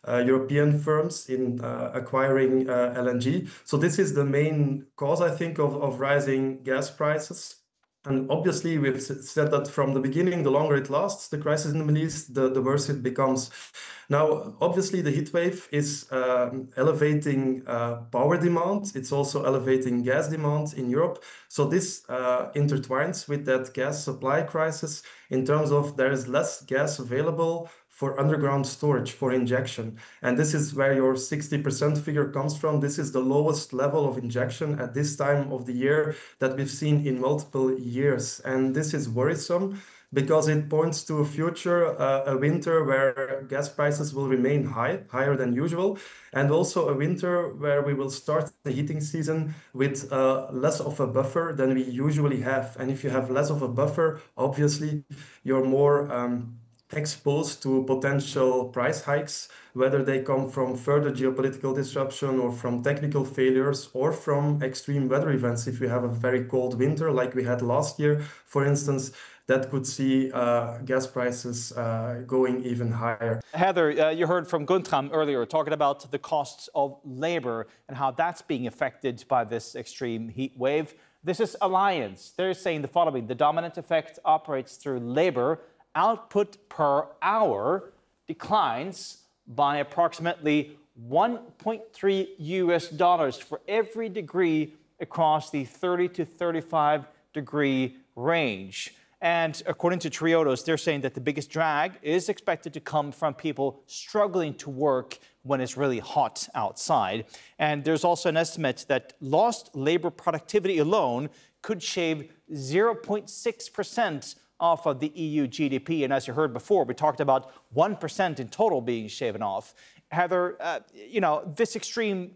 European firms in acquiring LNG. So this is the main cause, I think, of rising gas prices. And obviously, we've said that from the beginning, the longer it lasts, the crisis in the Middle East, the worse it becomes. Now, obviously, the heat wave is elevating power demand. It's also elevating gas demand in Europe. So this intertwines with that gas supply crisis in terms of there is less gas available for underground storage, for injection. And this is where your 60% figure comes from. This is the lowest level of injection at this time of the year that we've seen in multiple years. And this is worrisome because it points to a future, a winter where gas prices will remain higher than usual, and also a winter where we will start the heating season with less of a buffer than we usually have. And if you have less of a buffer, obviously you're more exposed to potential price hikes, whether they come from further geopolitical disruption or from technical failures or from extreme weather events. If we have a very cold winter like we had last year, for instance, that could see gas prices going even higher. Heather, you heard from Guntram earlier talking about the costs of labor and how that's being affected by this extreme heat wave. This is Allianz. They're saying the following: the dominant effect operates through labor. Output per hour declines by approximately $1.3 for every degree across the 30 to 35 degree range. And according to Triodos, they're saying that the biggest drag is expected to come from people struggling to work when it's really hot outside. And there's also an estimate that lost labor productivity alone could shave 0.6% off of the EU GDP. And as you heard before, we talked about 1% in total being shaven off. Heather, this extreme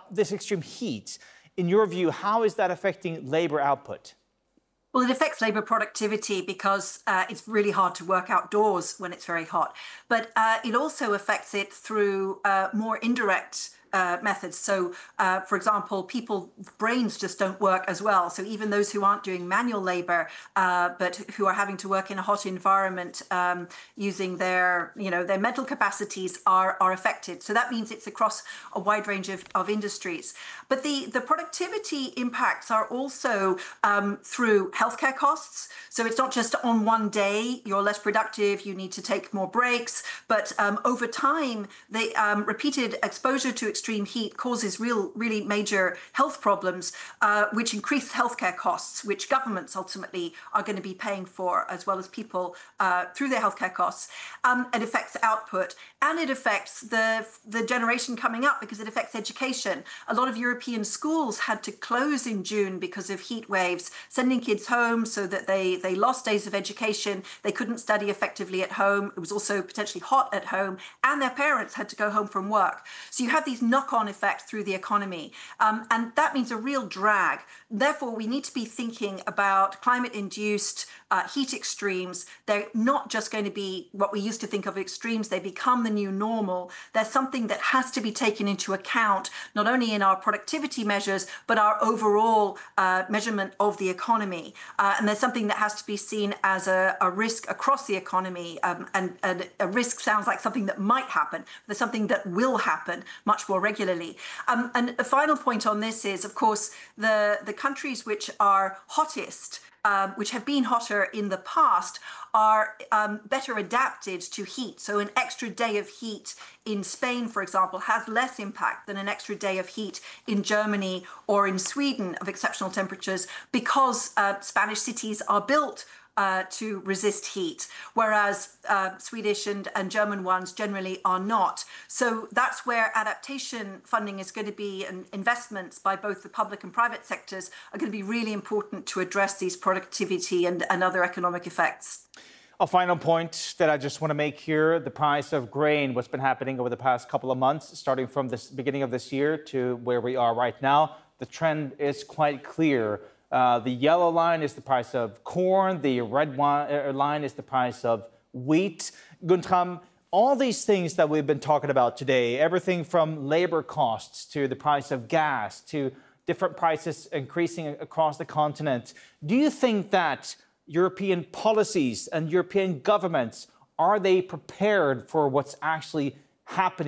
heat, in your view, how is that affecting labor output? Well, it affects labour productivity because it's really hard to work outdoors when it's very hot. But it also affects it through more indirect methods. So, for example, people's brains just don't work as well. So even those who aren't doing manual labor, but who are having to work in a hot environment using their mental capacities are affected. So that means it's across a wide range of industries. But the productivity impacts are also through healthcare costs. So it's not just on one day you're less productive, you need to take more breaks, but over time, the repeated exposure to extreme heat causes really major health problems, which increase healthcare costs, which governments ultimately are going to be paying for, as well as people through their healthcare costs. It affects output, and it affects the generation coming up because it affects education. A lot of European schools had to close in June because of heat waves, sending kids home so that they lost days of education. They couldn't study effectively at home. It was also potentially hot at home, and their parents had to go home from work. So you have these knock-on effects through the economy, and that means a real drag. Therefore, we need to be thinking about climate-induced heat extremes. They're not just going to be what we used to think of extremes. They become the new normal. They're something that has to be taken into account, not only in our productivity measures, but our overall measurement of the economy. And there's something that has to be seen as a risk across the economy. And a risk sounds like something that might happen. There's something that will happen much more regularly. And a final point on this is, of course, the countries which are hottest, which have been hotter in the past, are better adapted to heat. So an extra day of heat in Spain, for example, has less impact than an extra day of heat in Germany or in Sweden of exceptional temperatures, because Spanish cities are built to resist heat, whereas Swedish and German ones generally are not. So that's where adaptation funding is going to be, and investments by both the public and private sectors are going to be really important to address these productivity and other economic effects. A final point that I just want to make here: the price of grain, what's been happening over the past couple of months, starting from the beginning of this year to where we are right now. The trend is quite clear. The yellow line is the price of corn. The red line is the price of wheat. Guntram, all these things that we've been talking about today, everything from labor costs to the price of gas to different prices increasing across the continent. Do you think that European policies and European governments, are they prepared for what's actually happening